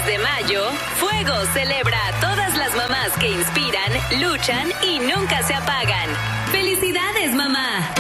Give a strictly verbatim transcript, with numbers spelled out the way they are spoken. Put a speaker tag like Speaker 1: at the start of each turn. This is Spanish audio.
Speaker 1: de mayo, Fuego celebra a todas las mamás que inspiran, luchan y nunca se apagan. ¡Felicidades, mamá!